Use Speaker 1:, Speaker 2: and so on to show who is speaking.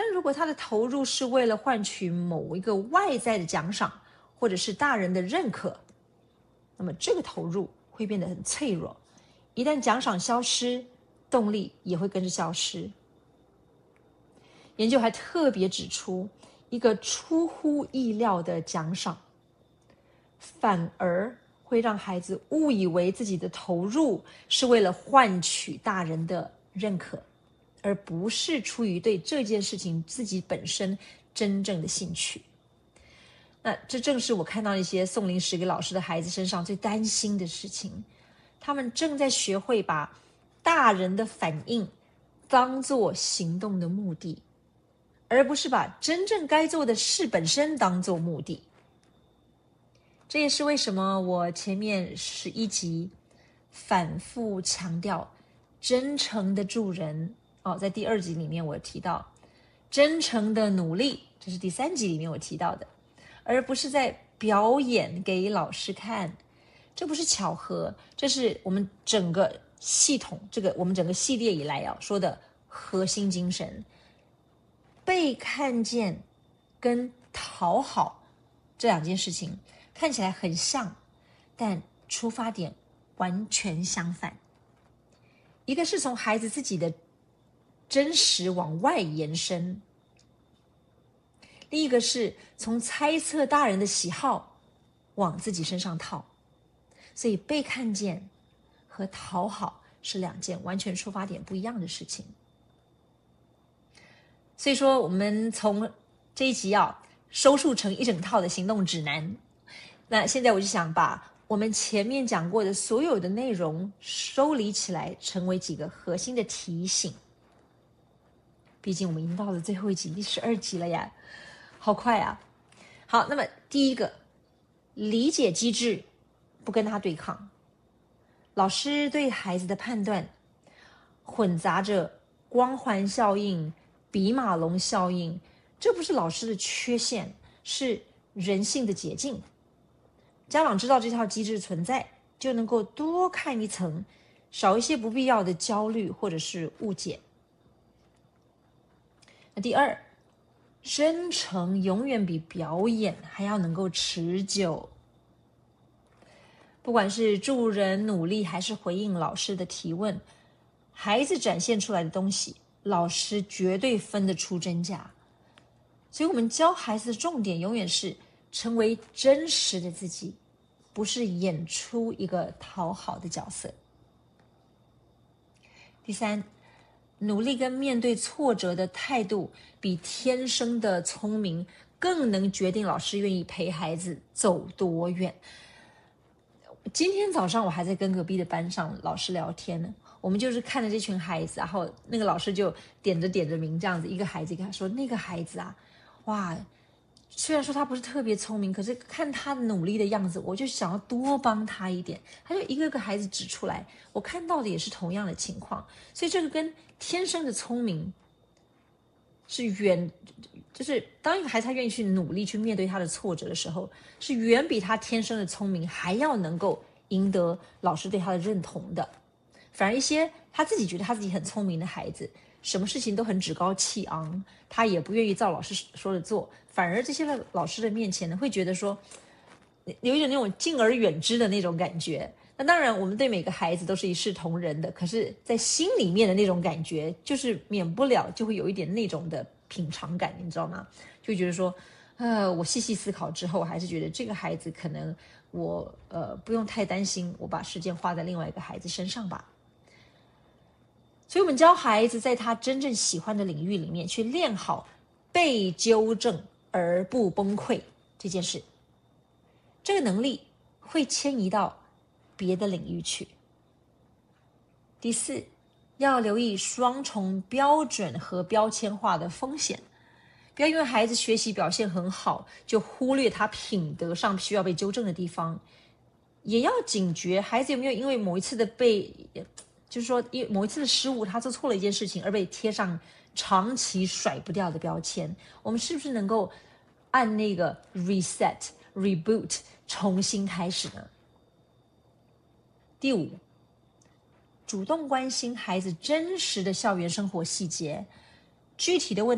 Speaker 1: 如果他的投入是为了换取某一个外在的奖赏，或者是大人的认可，那么这个投入会变得很脆弱。一旦奖赏消失，动力也会跟着消失。研究还特别指出，一个出乎意料的奖赏，反而会让孩子误以为自己的投入是为了换取大人的认可，而不是出于对这件事情自己本身真正的兴趣。那这正是我看到一些送零食给老师的孩子身上最担心的事情。他们正在学会把大人的反应当作行动的目的，而不是把真正该做的事本身当作目的。这也是为什么我前面11集反复强调真诚的助人在第2集里面我提到真诚的努力，这是第3集里面我提到的，而不是在表演给老师看。这不是巧合，这是我们整个系统，我们整个系列以来说的核心精神。被看见跟讨好这2件事情看起来很像，但出发点完全相反。一个是从孩子自己的真实往外延伸，另一个是从猜测大人的喜好往自己身上套。所以被看见和讨好是2件完全出发点不一样的事情。所以说我们从这一集收束成一整套的行动指南。那现在我就想把我们前面讲过的所有的内容收理起来，成为几个核心的提醒。毕竟我们已经到了最后一集，第12集了呀，好快啊！好，那么第一个，理解机制，不跟他对抗。老师对孩子的判断混杂着光环效应、比马龙效应，这不是老师的缺陷，是人性的捷径。家长知道这套机制存在，就能够多看一层，少一些不必要的焦虑或者是误解。那第2，真诚永远比表演还要能够持久。不管是助人努力还是回应老师的提问，孩子展现出来的东西，老师绝对分得出真假。所以我们教孩子的重点永远是成为真实的自己，不是演出一个讨好的角色。第3，努力跟面对挫折的态度，比天生的聪明更能决定老师愿意陪孩子走多远。今天早上我还在跟隔壁的班上老师聊天呢，我们就是看着这群孩子，然后那个老师就点着名这样子，一个孩子跟他说，那个孩子哇，虽然说他不是特别聪明，可是看他努力的样子，我就想要多帮他一点。他就一个个孩子指出来，我看到的也是同样的情况。所以这个跟天生的聪明是就是当一个孩子他愿意去努力去面对他的挫折的时候，是远比他天生的聪明还要能够赢得老师对他的认同的。反而一些他自己觉得他自己很聪明的孩子，什么事情都很趾高气昂，他也不愿意照老师说的做，反而这些老师的面前呢，会觉得说有一点那种敬而远之的那种感觉。那当然我们对每个孩子都是一视同仁的，可是在心里面的那种感觉就是免不了就会有一点那种的品尝感，你知道吗？就觉得说我细细思考之后，还是觉得这个孩子可能我不用太担心，我把时间花在另外一个孩子身上吧。所以我们教孩子在他真正喜欢的领域里面去练好被纠正而不崩溃这件事，这个能力会迁移到别的领域去。第4，要留意双重标准和标签化的风险。不要因为孩子学习表现很好，就忽略他品德上需要被纠正的地方。也要警觉孩子有没有因为某一次的就是说某一次的失误，他做错了一件事情而被贴上长期甩不掉的标签。我们是不是能够按那个 reset、reboot 重新开始呢？第5，主动关心孩子真实的校园生活细节，具体的问